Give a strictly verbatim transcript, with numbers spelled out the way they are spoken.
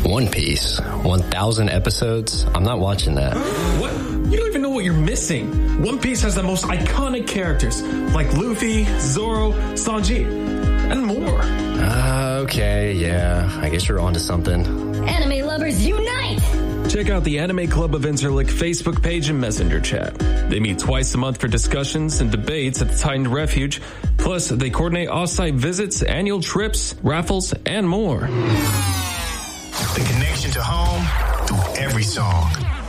One Piece. one thousand episodes? I'm not watching that. What? You don't even know what you're missing. One Piece has the most iconic characters, like Luffy, Zoro, Sanji, and more. Uh, okay, yeah. I guess you're onto something. Anime lovers unite! Check out the Anime Club of Interlick Facebook page and Messenger chat. They meet twice a month for discussions and debates at the Titan Refuge. Plus, they coordinate off-site visits, annual trips, raffles, and more. The connection to home through every song.